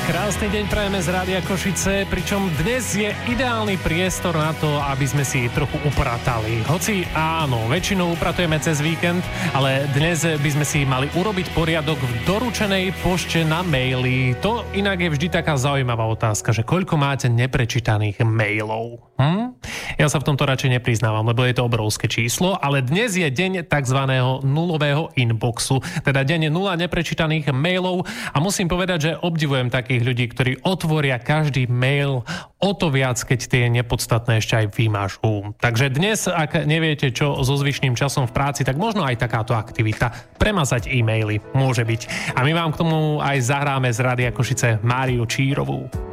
Krásny deň prajeme z Rádia Košice, pričom dnes je ideálny priestor na to, aby sme si trochu upratali. Hoci áno, väčšinou upratujeme cez víkend, ale dnes by sme si mali urobiť poriadok v doručenej pošte na maily. To inak je vždy taká zaujímavá otázka, že koľko máte neprečítaných mailov. Ja sa v tomto radšej nepriznávam, lebo je to obrovské číslo, ale dnes je deň tzv. Nulového inboxu, teda deň 0 neprečítaných mailov a musím povedať, že obdivujem takých ľudí, ktorí otvoria každý mail o to viac, keď tie nepodstatné ešte aj vymažú. Takže dnes, ak neviete čo so zvyšným časom v práci, tak možno aj takáto aktivita. Premazať e-maily môže byť. A my vám k tomu aj zahráme z Rádia Košice Máriu Čírovú.